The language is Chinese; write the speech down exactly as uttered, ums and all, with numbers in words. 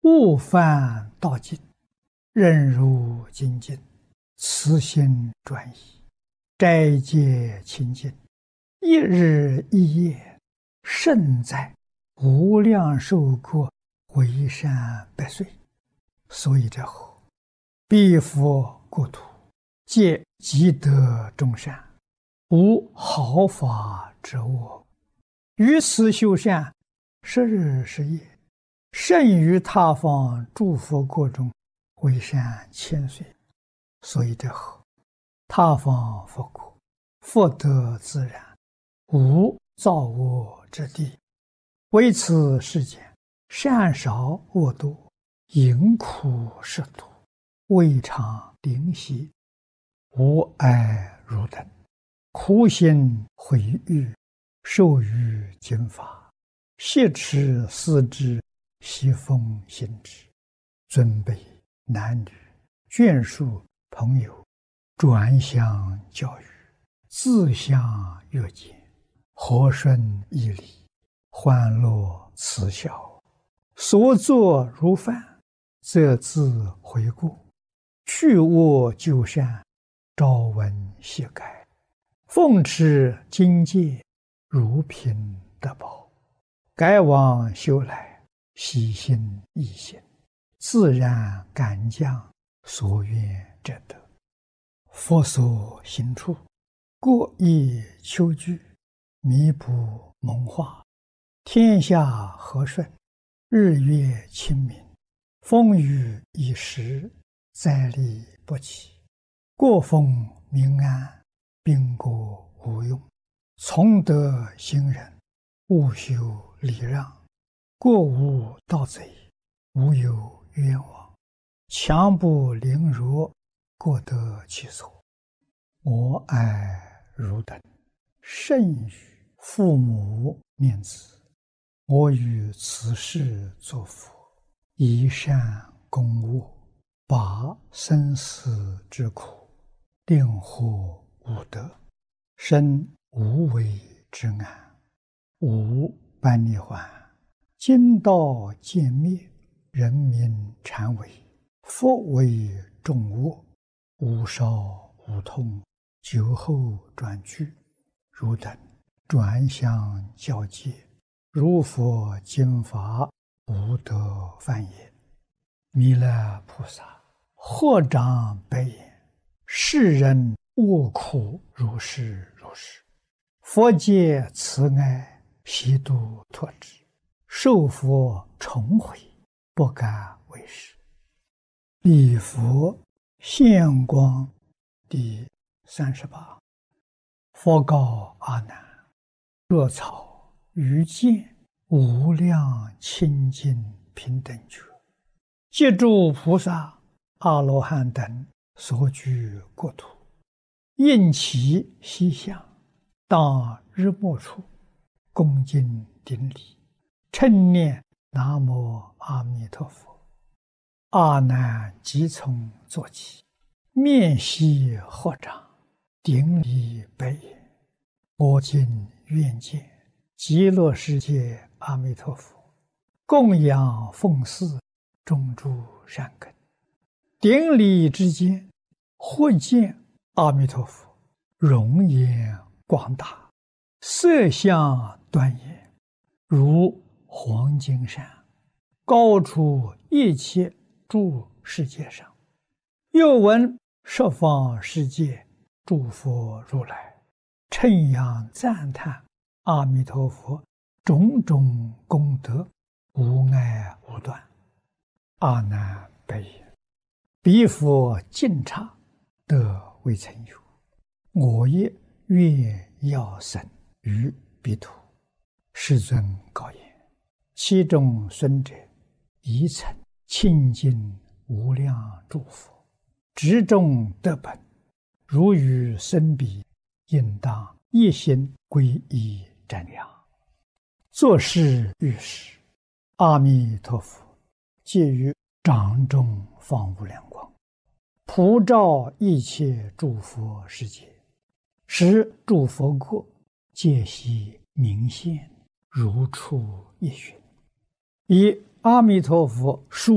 勿犯道境，任入精进，慈心专一，斋戒清净，一日一夜，胜在无量寿国为山百岁。所以者后，彼佛国土，皆积德众善，无毫发之恶。于此修善，十日十夜，胜于他方诸佛国中为山千岁。所以者后，他方佛国，福德自然，无造恶之地。为此世间，善少恶多，淫苦涉毒，未尝灵犀，无碍如等，苦心毁誉，受于经法，挟持思之，习奉行之。尊卑男女，眷属朋友，转相教育，自相约见，和顺义理，欢乐慈孝，所作如饭，则自回顾，去恶就善，朝闻夕改，奉持经戒，如凭得宝，改往修来，喜心易行，自然感将所愿者得。佛所行处，过意求具，弥补蒙化，天下和顺，日月清明，风雨已时，灾利不起，过风民安，兵国无用。从德行人，勿修礼让，过无盗贼，无有冤枉，强不凌弱，过得其所。我爱汝等，甚于父母念子，我于此世作佛，以善攻恶，拔生死之苦，令获无得，生无为之安，无般涅槃，经道渐灭，人民禅为，佛为众恶，无少无痛，酒后转去，汝等转相教戒，如佛经法，无得犯也。弥勒菩萨获长白言：世人恶苦如是如是，佛界慈爱，悉度脱之，受佛重回，不敢为是。礼佛现光第三十八。佛告阿难：若草于见无量清净平等觉，借诸菩萨阿罗汉等所居国土，应其西向，当日没处，恭敬顶礼，称念南无阿弥陀佛。阿难即从坐起，面悉合掌，顶礼白言：我今愿见极乐世界阿弥陀佛，供养奉祀，种诸善根。顶礼之间，忽见阿弥陀佛容颜广大，色相端严，如黄金山，高出一切诸世界上。又闻十方世界诸佛如来称扬赞叹阿弥陀佛种种功德，无碍无断。阿难白言：彼佛净刹，得未曾有，我也愿要生于彼土。世尊告言：其中孙者，宜曾清净无量诸佛，执众得本，如与生彼，应当一心皈依瞻仰。作是遇事，阿弥陀佛借于掌中放无量光，普照一切诸佛世界，使诸佛国皆悉明现，如出一寻。以阿弥陀佛殊